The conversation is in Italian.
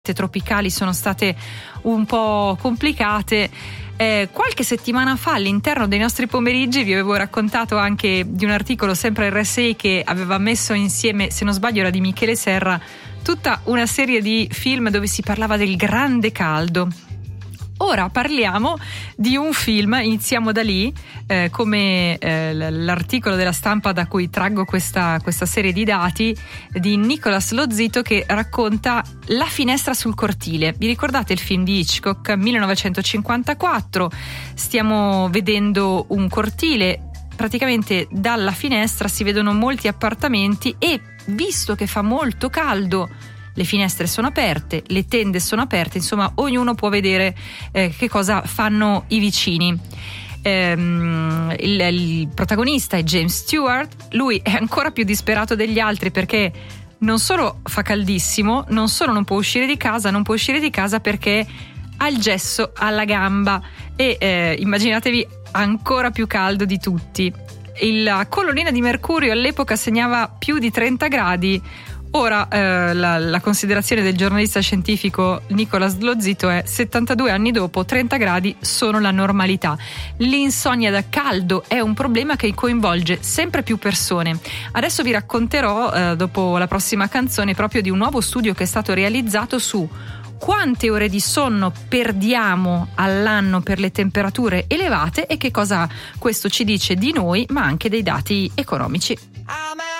tropicali sono state un po' complicate. Qualche settimana fa, all'interno dei nostri pomeriggi, vi avevo raccontato anche di un articolo sempre RSI che aveva messo insieme, se non sbaglio era di Michele Serra, tutta una serie di film dove si parlava del grande caldo. Ora parliamo di un film, iniziamo da lì, come l'articolo della Stampa da cui traggo questa serie di dati, di Nicolas Lozzito, che racconta La finestra sul cortile. Vi ricordate il film di Hitchcock, 1954? Stiamo vedendo un cortile, praticamente dalla finestra si vedono molti appartamenti e, visto che fa molto caldo, le finestre sono aperte, le tende sono aperte, insomma ognuno può vedere che cosa fanno i vicini. Il protagonista è James Stewart, lui è ancora più disperato degli altri perché non solo fa caldissimo, non solo non può uscire di casa perché ha il gesso alla gamba e immaginatevi ancora più caldo di tutti. La colonnina di mercurio all'epoca segnava più di 30 gradi. Ora la considerazione del giornalista scientifico Nicolas Lozzito è: 72 anni dopo, 30 gradi sono la normalità. L'insonnia da caldo è un problema che coinvolge sempre più persone. Adesso vi racconterò, dopo la prossima canzone, proprio di un nuovo studio che è stato realizzato su quante ore di sonno perdiamo all'anno per le temperature elevate e che cosa questo ci dice di noi, ma anche dei dati economici.